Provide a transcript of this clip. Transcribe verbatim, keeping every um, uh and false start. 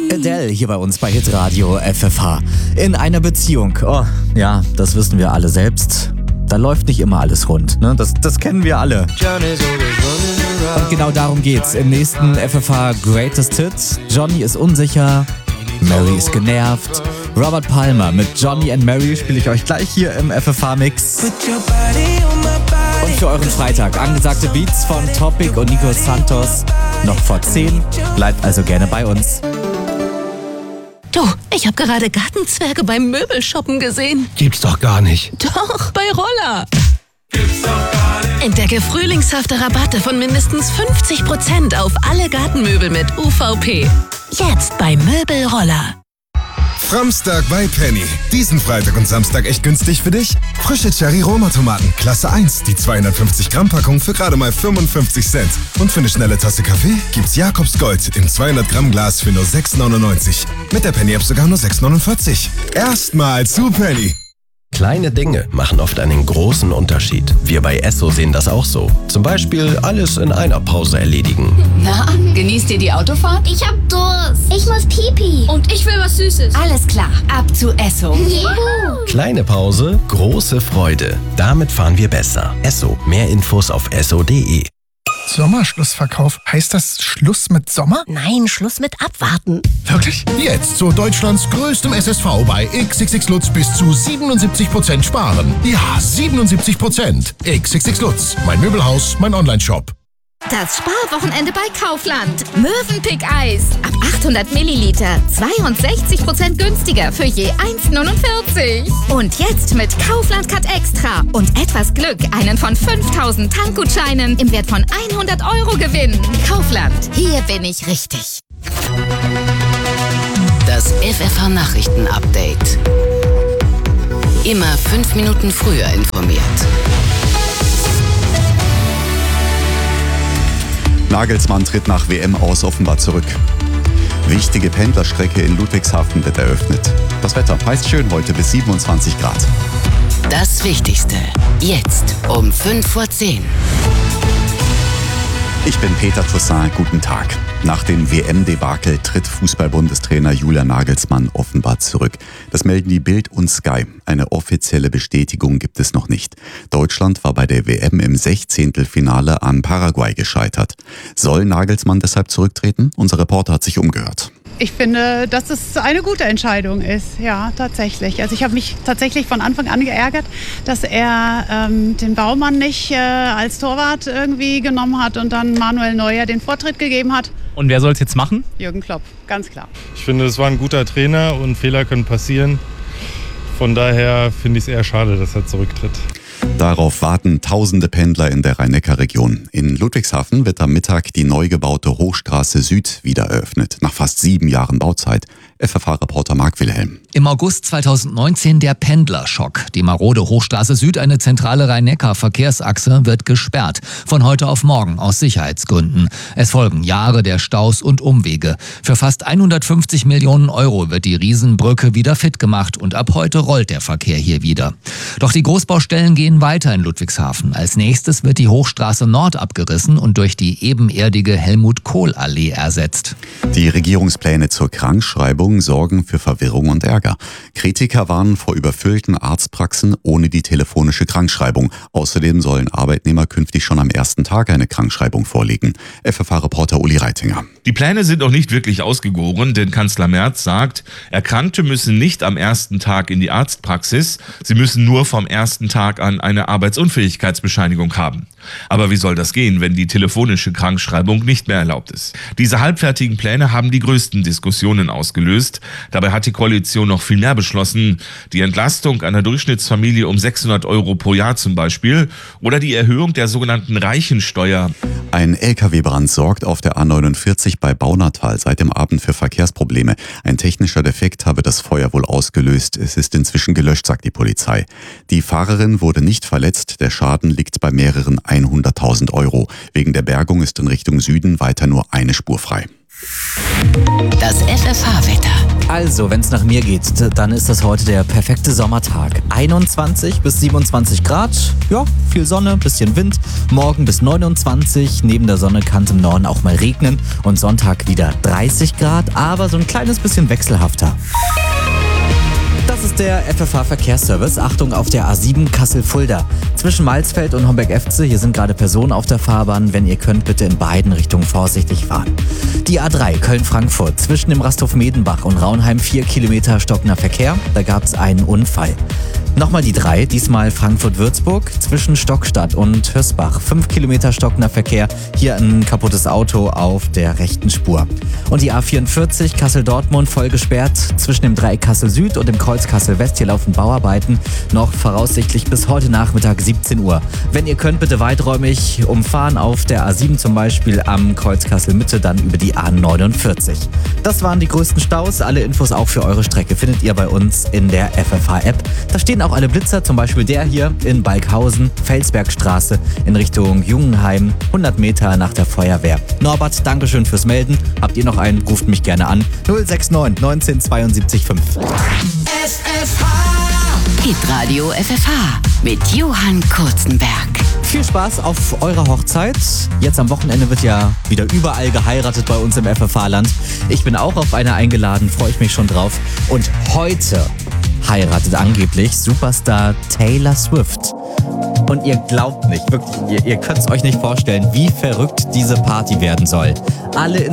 Adele hier bei uns bei Hitradio F F H. In einer Beziehung, oh, ja, das wissen wir alle selbst. Da läuft nicht immer alles rund, ne? Das, das kennen wir alle. Und genau darum geht's im nächsten F F H Greatest Hits. Johnny ist unsicher, Mary ist genervt. Robert Palmer mit Johnny and Mary spiele ich euch gleich hier im F F H-Mix. Und für euren Freitag angesagte Beats von Topic und Nico Santos noch vor zehn. Bleibt also gerne bei uns. Du, ich habe gerade Gartenzwerge beim Möbelshoppen gesehen. Gibt's doch gar nicht. Doch, bei Roller. Gibt's doch gar nicht. Entdecke frühlingshafte Rabatte von mindestens fünfzig Prozent auf alle Gartenmöbel mit U V P. Jetzt bei Möbelroller. Framstag bei Penny. Diesen Freitag und Samstag echt günstig für dich? Frische Cherry-Roma-Tomaten, Klasse eins, die zweihundertfünfzig Gramm Packung für gerade mal fünfundfünfzig Cent. Und für eine schnelle Tasse Kaffee gibt's Jakobs Gold im zweihundert Gramm Glas für nur sechs neunundneunzig. Mit der Penny-App sogar nur sechs neunundvierzig. Erstmal zu Penny. Kleine Dinge machen oft einen großen Unterschied. Wir bei Esso sehen das auch so. Zum Beispiel alles in einer Pause erledigen. Na, genießt ihr die Autofahrt? Ich hab Durst. Ich muss Pipi. Und ich will was Süßes. Alles klar, ab zu Esso. Juhu. Kleine Pause, große Freude. Damit fahren wir besser. Esso. Mehr Infos auf esso punkt de. Sommerschlussverkauf. Heißt das Schluss mit Sommer? Nein, Schluss mit Abwarten. Wirklich? Jetzt zu Deutschlands größtem S S V bei X X X Lutz bis zu siebenundsiebzig Prozent sparen. Ja, siebenundsiebzig Prozent. X X X Lutz, mein Möbelhaus, mein Onlineshop. Das Sparwochenende bei Kaufland. Mövenpick Eis. Ab achthundert Milliliter. zweiundsechzig Prozent günstiger für je eins neunundvierzig. Und jetzt mit Kaufland Cut Extra. Und etwas Glück einen von fünftausend Tankgutscheinen im Wert von hundert Euro gewinnen. Kaufland. Hier bin ich richtig. Das F F H-Nachrichten-Update. Immer fünf Minuten früher informiert. Nagelsmann tritt nach W M aus offenbar zurück. Wichtige Pendlerstrecke in Ludwigshafen wird eröffnet. Das Wetter heißt schön heute bis siebenundzwanzig Grad. Das Wichtigste jetzt um fünf vor zehn. Ich bin Peter Toussaint, guten Tag. Nach dem W M-Debakel tritt Fußball-Bundestrainer Julian Nagelsmann offenbar zurück. Das melden die Bild und Sky. Eine offizielle Bestätigung gibt es noch nicht. Deutschland war bei der W M im Sechzehntelfinale an Paraguay gescheitert. Soll Nagelsmann deshalb zurücktreten? Unser Reporter hat sich umgehört. Ich finde, dass es eine gute Entscheidung ist, ja, tatsächlich. Also ich habe mich tatsächlich von Anfang an geärgert, dass er ähm, den Baumann nicht äh, als Torwart irgendwie genommen hat und dann Manuel Neuer den Vortritt gegeben hat. Und wer soll es jetzt machen? Jürgen Klopp, ganz klar. Ich finde, es war ein guter Trainer und Fehler können passieren. Von daher finde ich es eher schade, dass er zurücktritt. Darauf warten tausende Pendler in der Rhein-Neckar-Region. In Ludwigshafen wird am Mittag die neu gebaute Hochstraße Süd wieder eröffnet, nach fast sieben Jahren Bauzeit. F F H-Reporter Marc Wilhelm. Im August zweitausendneunzehn der Pendlerschock. Die marode Hochstraße Süd, eine zentrale Rhein-Neckar-Verkehrsachse, wird gesperrt. Von heute auf morgen aus Sicherheitsgründen. Es folgen Jahre der Staus und Umwege. Für fast hundertfünfzig Millionen Euro wird die Riesenbrücke wieder fit gemacht und ab heute rollt der Verkehr hier wieder. Doch die Großbaustellen gehen weiter in Ludwigshafen. Als nächstes wird die Hochstraße Nord abgerissen und durch die ebenerdige Helmut-Kohl-Allee ersetzt. Die Regierungspläne zur Krankschreibung sorgen für Verwirrung und Ärger. Kritiker warnen vor überfüllten Arztpraxen ohne die telefonische Krankschreibung. Außerdem sollen Arbeitnehmer künftig schon am ersten Tag eine Krankschreibung vorlegen. F F H-Reporter Uli Reitinger. Die Pläne sind noch nicht wirklich ausgegoren, denn Kanzler Merz sagt, Erkrankte müssen nicht am ersten Tag in die Arztpraxis, sie müssen nur vom ersten Tag an eine Arbeitsunfähigkeitsbescheinigung haben. Aber wie soll das gehen, wenn die telefonische Krankschreibung nicht mehr erlaubt ist? Diese halbfertigen Pläne haben die größten Diskussionen ausgelöst. Dabei hat die Koalition noch viel mehr beschlossen. Die Entlastung einer Durchschnittsfamilie um sechshundert Euro pro Jahr zum Beispiel oder die Erhöhung der sogenannten Reichensteuer. Ein L K W-Brand sorgt auf der A neunundvierzig bei Baunatal seit dem Abend für Verkehrsprobleme. Ein technischer Defekt habe das Feuer wohl ausgelöst. Es ist inzwischen gelöscht, sagt die Polizei. Die Fahrerin wurde nicht verletzt. Der Schaden liegt bei mehreren hunderttausend Euro. Wegen der Bergung ist in Richtung Süden weiter nur eine Spur frei. Das F F H-Wetter. Also, wenn es nach mir geht, dann ist das heute der perfekte Sommertag. einundzwanzig bis siebenundzwanzig Grad, ja, viel Sonne, bisschen Wind. Morgen bis neunundzwanzig, neben der Sonne kann es im Norden auch mal regnen. Und Sonntag wieder dreißig Grad, aber so ein kleines bisschen wechselhafter. Das ist der F F H-Verkehrsservice. Achtung auf der A sieben Kassel-Fulda. Zwischen Malsfeld und Homberg-Efze, hier sind gerade Personen auf der Fahrbahn. Wenn ihr könnt, bitte in beiden Richtungen vorsichtig fahren. Die A drei Köln-Frankfurt. Zwischen dem Rasthof Medenbach und Raunheim vier Kilometer stockender Verkehr. Da gab es einen Unfall. Nochmal die drei, diesmal Frankfurt-Würzburg, zwischen Stockstadt und Hösbach. fünf Kilometer stockender Verkehr, hier ein kaputtes Auto auf der rechten Spur. Und die A vierundvierzig Kassel-Dortmund voll gesperrt, zwischen dem Dreieck Kassel-Süd und dem Kreuz Kassel-West. Hier laufen Bauarbeiten, noch voraussichtlich bis heute Nachmittag siebzehn Uhr. Wenn ihr könnt, bitte weiträumig umfahren auf der A sieben zum Beispiel am Kreuz Kassel-Mitte, dann über die A neunundvierzig. Das waren die größten Staus. Alle Infos auch für eure Strecke findet ihr bei uns in der F F H-App. Da stehen auch alle Blitzer, zum Beispiel der hier in Balkhausen, Felsbergstraße in Richtung Jungenheim, hundert Meter nach der Feuerwehr. Norbert, Dankeschön fürs Melden. Habt ihr noch einen, ruft mich gerne an. null sechs neun neunzehn zweiundsiebzig fünf. F F H. Hitradio F F H mit Johann Kurzenberg. Viel Spaß auf eurer Hochzeit. Jetzt am Wochenende wird ja wieder überall geheiratet bei uns im F F H-Land. Ich bin auch auf eine eingeladen, freue ich mich schon drauf. Und heute heiratet angeblich Superstar Taylor Swift. Und ihr glaubt nicht, wirklich, ihr, ihr könnt es euch nicht vorstellen, wie verrückt diese Party werden soll. Alle